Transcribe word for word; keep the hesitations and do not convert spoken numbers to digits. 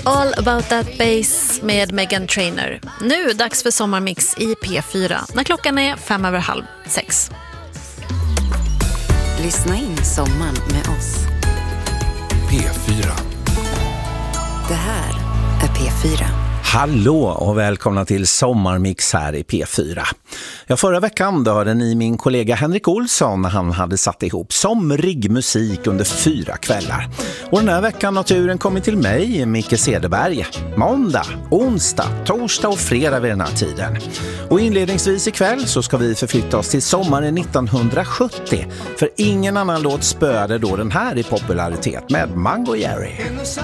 All about that bass med Meghan Trainor. Nu dags för sommarmix i P fyra när klockan är fem över halv sex. Lyssna in sommaren med oss. P fyra. Det här är P fyra. Hallå och välkomna till Sommarmix här i P fyra. Ja, förra veckan då hörde ni min kollega Henrik Olsson när han hade satt ihop somrig musik under fyra kvällar. Och den här veckan har turen kommit till mig, Micke Cederberg. Måndag, onsdag, torsdag och fredag vid den här tiden. Och inledningsvis ikväll så ska vi förflytta oss till sommaren nittonhundrasjuttio. För ingen annan låt spöade då den här i popularitet med Mango Jerry.